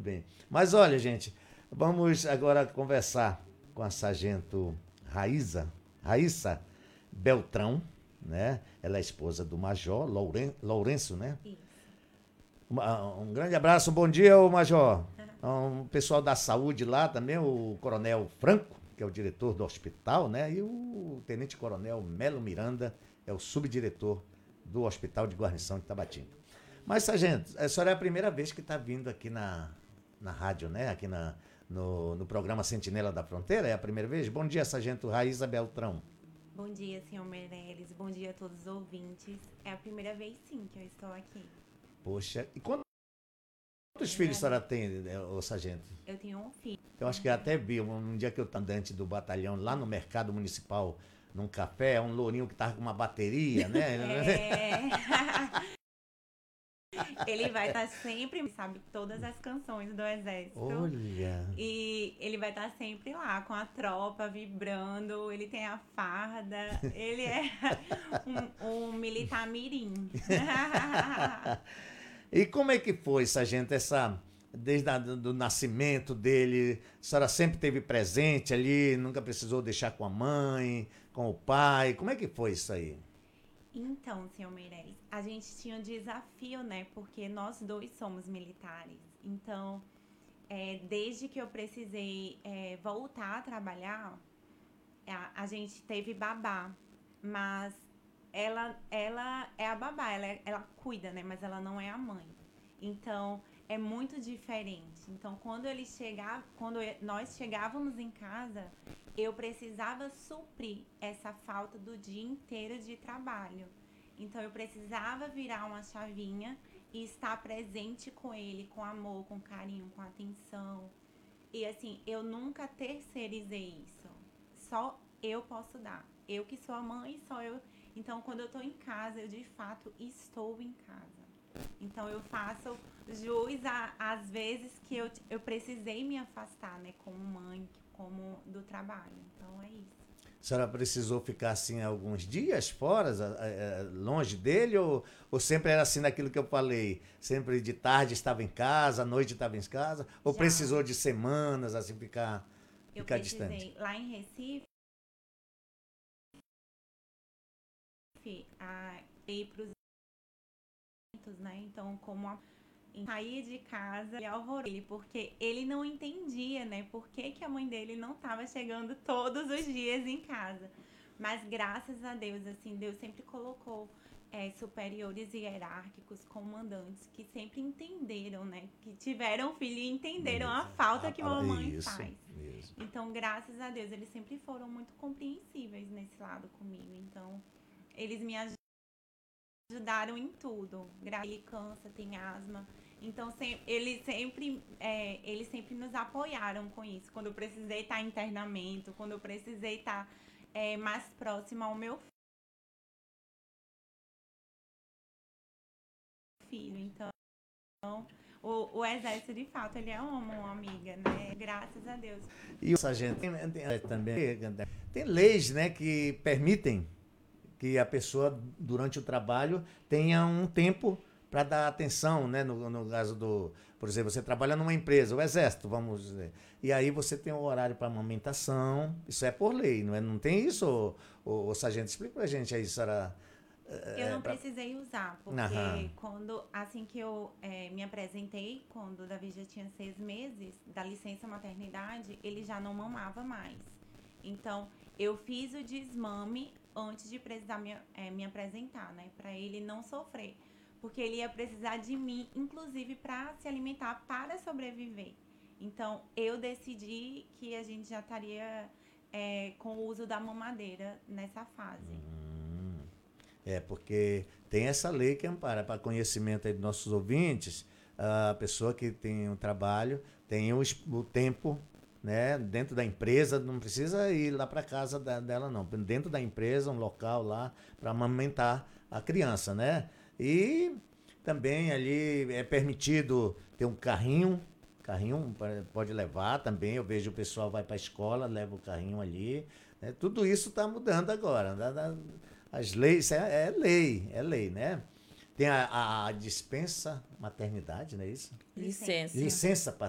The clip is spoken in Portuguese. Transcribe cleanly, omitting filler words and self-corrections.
bem. Mas olha, gente, vamos agora conversar com a sargento Raíssa Beltrão, né? Ela é esposa do Major Lourenço, né? Isso. Um grande abraço, um bom dia, ô Major. O pessoal da saúde lá também, o Coronel Franco, que é o diretor do hospital, né? E o Tenente Coronel Melo Miranda, é o subdiretor do Hospital de Guarnição de Tabatinga. Mas, sargento, a senhora é a primeira vez que está vindo aqui na rádio, né? Aqui no programa Sentinela da Fronteira, é a primeira vez? Bom dia, sargento Raíssa Beltrão. Bom dia, senhor Meirelles. Bom dia a todos os ouvintes. É a primeira vez, sim, que eu estou aqui. Poxa, e quantos filhos a senhora tem, ô sargento? Eu tenho um filho. Eu acho que eu até vi um dia que eu estava andante do batalhão lá no mercado municipal, num café, um lourinho que tava com uma bateria, né? É... Ele vai estar sempre, sabe, todas as canções do Exército. Olha! E ele vai estar sempre lá, com a tropa, vibrando. Ele tem a farda. Ele é um militar mirim. E como é que foi, sargento, desde do nascimento dele, a senhora sempre esteve presente ali, nunca precisou deixar com a mãe, com o pai, como é que foi isso aí? Então, senhor Meirelles, a gente tinha um desafio, né? Porque nós dois somos militares. Então, desde que eu precisei voltar a trabalhar, a gente teve babá. Mas ela é a babá, ela cuida, né? Mas ela não é a mãe. Então, é muito diferente. Então, quando nós chegávamos em casa, eu precisava suprir essa falta do dia inteiro de trabalho. Então, eu precisava virar uma chavinha e estar presente com ele, com amor, com carinho, com atenção. E assim, eu nunca terceirizei isso. Só eu posso dar. Eu que sou a mãe, só eu. Então, quando eu tô em casa, eu de fato estou em casa. Então, eu faço jus às vezes que eu precisei me afastar, né? Como mãe, como do trabalho. Então, é isso. A senhora precisou ficar assim alguns dias fora, longe dele, ou sempre era assim naquilo que eu falei? Sempre de tarde estava em casa, à noite estava em casa? Ou Já precisou de semanas assim eu ficar distante? precisei, lá em Recife, ir para os eventos, né? Então, sair de casa e alvoroçar ele, porque ele não entendia, né? Por que a mãe dele não estava chegando todos os dias em casa. Mas graças a Deus, assim, Deus sempre colocou superiores hierárquicos, comandantes, que sempre entenderam, né? Que tiveram filho e entenderam a falta que uma mãe faz. Isso. Então, graças a Deus, eles sempre foram muito compreensíveis nesse lado comigo. Então, eles me ajudaram em tudo. Ele cansa, tem asma. Então, eles sempre nos apoiaram com isso. Quando eu precisei estar em internamento, quando eu precisei estar mais próxima ao meu filho. Então, o Exército, de fato, ele é uma amiga, né? Graças a Deus. E o sargento também tem leis, né, que permitem que a pessoa, durante o trabalho, tenha um tempo para dar atenção, né? No caso por exemplo, você trabalha numa empresa, o Exército, vamos dizer, e aí você tem um horário para amamentação, isso é por lei, não é? Não tem isso, o sargento? Explica para a gente aí, Sara. Eu não precisei usar, porque Aham. assim que eu me apresentei, quando o Davi já tinha 6 meses, da licença maternidade, ele já não mamava mais. Então, eu fiz o desmame antes de precisar me apresentar, né? Para ele não sofrer. Porque ele ia precisar de mim, inclusive, para se alimentar, para sobreviver. Então, eu decidi que a gente já estaria com o uso da mamadeira nessa fase. Porque tem essa lei que ampara, para conhecimento aí dos nossos ouvintes, a pessoa que tem um trabalho tem o tempo, né, dentro da empresa, não precisa ir lá para casa dela não, dentro da empresa, um local lá para amamentar a criança, né? E também ali é permitido ter um carrinho pode levar também, eu vejo o pessoal vai para a escola, leva o carrinho ali, né? Tudo isso está mudando agora, as leis, é lei, né? Tem a dispensa maternidade, não é isso? Licença. Licença